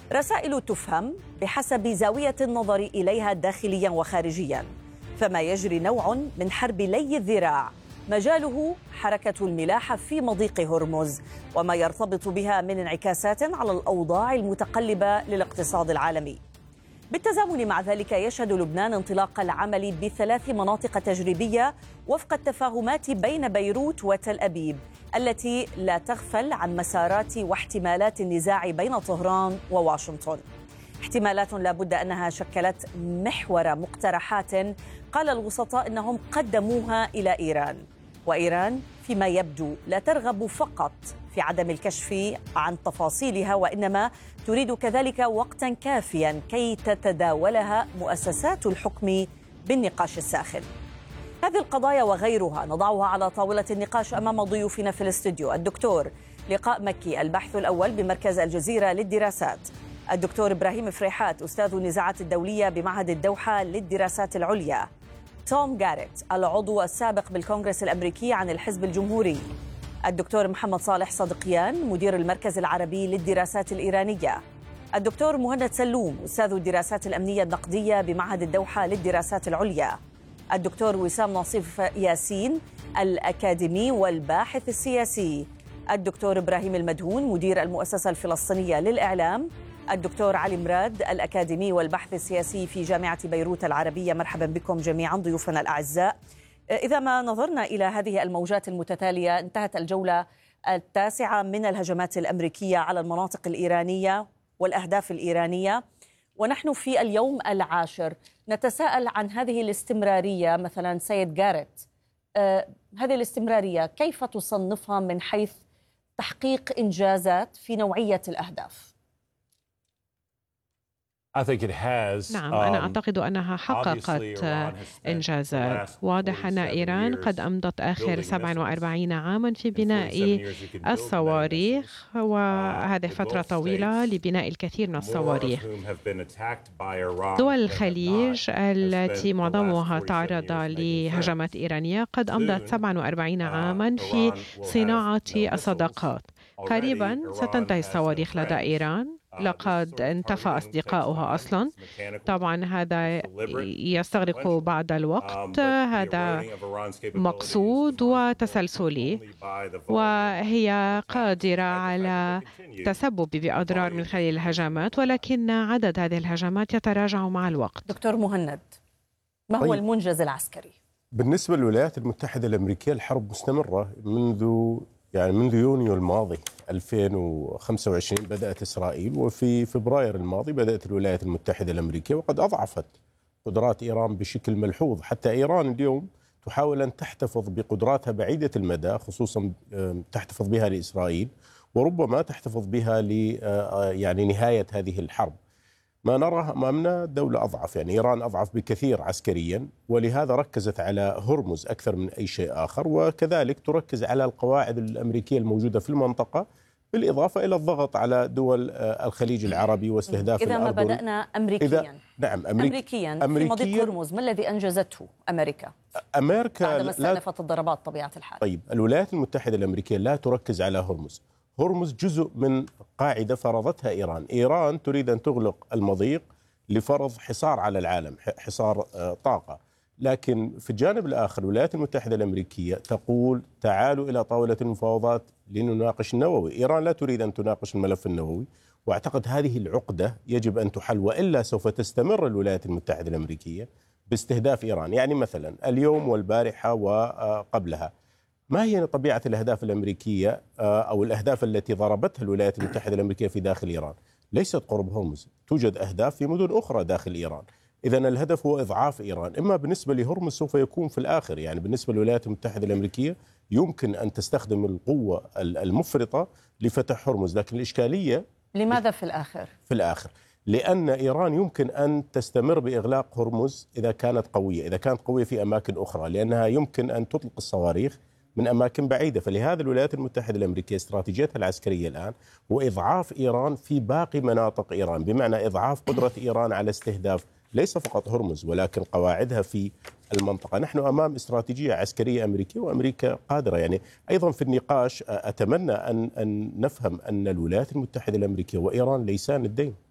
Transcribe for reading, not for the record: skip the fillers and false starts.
رسائل تفهم بحسب زاوية النظر إليها داخليا وخارجيا، فما يجري نوع من حرب لي الذراع مجاله حركة الملاحة في مضيق هرمز، وما يرتبط بها من انعكاسات على الأوضاع المتقلبة للاقتصاد العالمي. بالتزامن مع ذلك يشهد لبنان انطلاق العمل ب3 مناطق تجريبية وفق التفاهمات بين بيروت وتل أبيب، التي لا تغفل عن مسارات واحتمالات النزاع بين طهران وواشنطن. احتمالات لا بد أنها شكلت محور مقترحات قال الوسطاء إنهم قدموها إلى إيران، وإيران فيما يبدو لا ترغب فقط في عدم الكشف عن تفاصيلها، وإنما تريد كذلك وقتا كافيا كي تتداولها مؤسسات الحكم بالنقاش الساخن. هذه القضايا وغيرها نضعها على طاولة النقاش أمام ضيوفنا في الاستوديو: الدكتور لقاء مكي الباحث الأول بمركز الجزيرة للدراسات، الدكتور إبراهيم فريحات أستاذ النزاعات الدولية بمعهد الدوحة للدراسات العليا، توم جاريت العضو السابق بالكونغرس الأمريكي عن الحزب الجمهوري، الدكتور محمد صالح صدقيان مدير المركز العربي للدراسات الإيرانية، الدكتور مهند سلوم أستاذ الدراسات الأمنية النقدية بمعهد الدوحة للدراسات العليا، الدكتور وسام نصيف ياسين الأكاديمي والباحث السياسي، الدكتور إبراهيم المدهون مدير المؤسسة الفلسطينية للإعلام، الدكتور علي مراد الأكاديمي والبحث السياسي في جامعة بيروت العربية. مرحبا بكم جميعا ضيوفنا الأعزاء. إذا ما نظرنا إلى هذه الموجات المتتالية، انتهت الجولة 9 من الهجمات الأمريكية على المناطق الإيرانية والأهداف الإيرانية، ونحن في اليوم 10. نتساءل عن هذه الاستمرارية. مثلا سيد جاريت، هذه الاستمرارية كيف تصنفها من حيث تحقيق إنجازات في نوعية الأهداف؟ نعم، أنا أعتقد أنها حققت إنجازات. واضح أن إيران قد أمضت آخر 47 عاما في بناء الصواريخ، وهذه فترة طويلة لبناء الكثير من الصواريخ. دول الخليج التي معظمها تعرض لهجمات إيرانية قد أمضت 47 عاما في صناعة الصداقات. قريبا ستنتهي الصواريخ لدى إيران، لقد انتفى أصدقاؤها أصلا. طبعا هذا يستغرق بعض الوقت، هذا مقصود وتسلسلي، وهي قادرة على التسبب بأضرار من خلال الهجمات، ولكن عدد هذه الهجمات يتراجع مع الوقت. دكتور مهند، ما هو المنجز العسكري؟ بالنسبة للولايات المتحدة الأمريكية الحرب مستمرة منذ يونيو الماضي 2025 بدأت إسرائيل، وفي فبراير الماضي بدأت الولايات المتحدة الأمريكية، وقد أضعفت قدرات إيران بشكل ملحوظ. حتى إيران اليوم تحاول أن تحتفظ بقدراتها بعيدة المدى، خصوصا تحتفظ بها لإسرائيل، وربما تحتفظ بها نهاية هذه الحرب. ما نراه أمامنا دولة أضعف، إيران أضعف بكثير عسكريا، ولهذا ركزت على هرمز أكثر من أي شيء آخر، وكذلك تركز على القواعد الأمريكية الموجودة في المنطقة، بالإضافة إلى الضغط على دول الخليج العربي واستهداف الأردن. إذا ما بدأنا أمريكيا، نعم أمريكيا في مضيق هرمز، ما الذي أنجزته أمريكا بعد ما استأنفت الضربات طبيعة الحال؟ طيب، الولايات المتحدة الأمريكية لا تركز على هرمز. هرمز جزء من قاعدة فرضتها إيران. إيران تريد أن تغلق المضيق لفرض حصار على العالم، حصار طاقة. لكن في الجانب الآخر الولايات المتحدة الأمريكية تقول تعالوا إلى طاولة المفاوضات لنناقش النووي. إيران لا تريد أن تناقش الملف النووي، وأعتقد هذه العقدة يجب أن تحل، وإلا سوف تستمر الولايات المتحدة الأمريكية باستهداف إيران. مثلا اليوم والبارحة وقبلها، ما هي طبيعة الأهداف الأمريكية أو الأهداف التي ضربتها الولايات المتحدة الأمريكية في داخل إيران؟ ليست قرب هرمز، توجد أهداف في مدن أخرى داخل إيران. إذن الهدف هو إضعاف إيران. إما بالنسبة لهرمز سوف يكون في الآخر، بالنسبة للولايات المتحدة الأمريكية يمكن أن تستخدم القوة المفرطة لفتح هرمز، لكن الإشكالية لماذا في الآخر؟ في الآخر لأن إيران يمكن أن تستمر بإغلاق هرمز إذا كانت قوية في أماكن أخرى، لأنها يمكن أن تطلق الصواريخ من أماكن بعيدة. فلهذا الولايات المتحدة الأمريكية استراتيجيتها العسكرية الآن هو إضعاف إيران في باقي مناطق إيران، بمعنى إضعاف قدرة إيران على استهداف ليس فقط هرمز ولكن قواعدها في المنطقة. نحن أمام استراتيجية عسكرية أمريكية، وأمريكا قادرة. أيضا في النقاش أتمنى أن نفهم أن الولايات المتحدة الأمريكية وإيران ليسان الدين.